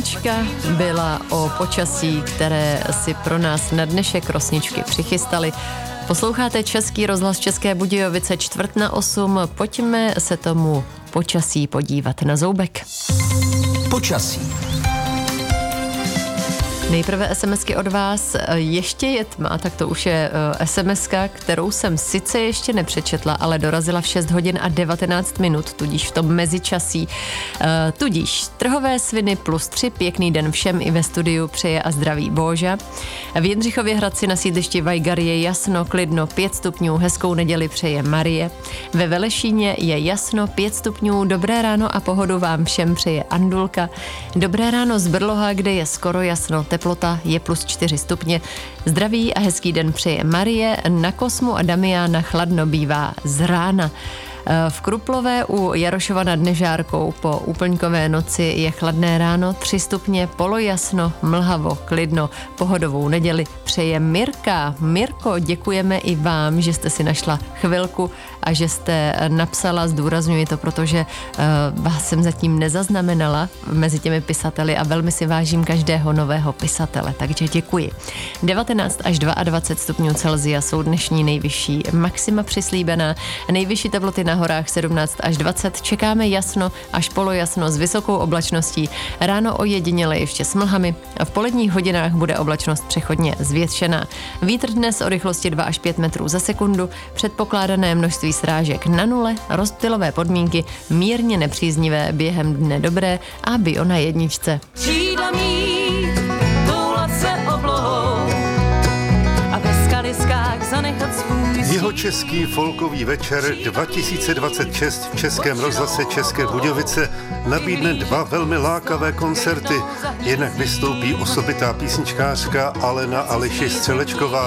písnička byla o počasí, které si pro nás na dnešek rosničky přichystali. Posloucháte Český rozhlas České Budějovice 7:45. Pojďme se tomu počasí podívat na zoubek. Počasí. Nejprve SMSky od vás. Ještě je tma, tak to už je SMSka, kterou jsem sice ještě nepřečetla, ale dorazila v 6 hodin a 19 minut, tudíž v tom mezičasí. Tudíž trhové sviny +3, pěkný den všem i ve studiu přeje a zdraví Boža. V Jindřichově Hradci na sídlišti Vajgar je jasno, klidno 5 stupňů, hezkou neděli přeje Marie. Ve Velešíně je jasno 5 stupňů, dobré ráno a pohodu vám všem přeje Andulka. Dobré ráno z Brloha, kde je skoro jasno, teplota je +4 stupně. Zdraví a hezký den přeje Marie. Na Kosmu a Damiána chladno bývá z rána. V Kruplové u Jarošova nad Nežárkou po úplňkové noci je chladné ráno, 3 stupně, polojasno, mlhavo, klidno, pohodovou neděli přeje Mirka. Mirko, děkujeme i vám, že jste si našla chvilku a že jste napsala, zdůrazňuji to, protože vás jsem zatím nezaznamenala mezi těmi pisateli a velmi si vážím každého nového pisatele, takže děkuji. 19 až 22 stupňů Celsia jsou dnešní nejvyšší maxima přislíbená, nejvyšší teploty na horách 17 až 20, čekáme jasno až polojasno s vysokou oblačností, ráno ojediněle ještě s mlhami a v poledních hodinách bude oblačnost přechodně zvětšená. Vítr dnes o rychlosti 2 až 5 metrů za sekundu, předpokládané množství srážek na nule, rozptylové podmínky mírně nepříznivé, během dne dobré a bio na jedničce. Křídla mít, toulat se oblohou a ve skaliskách zanechat svůj Jeho český folkový večer 2026 v Českém rozhlase České Budějovice nabídne 2 velmi lákavé koncerty. Jednak vystoupí osobitá písničkářka Alena Ališi Střelečková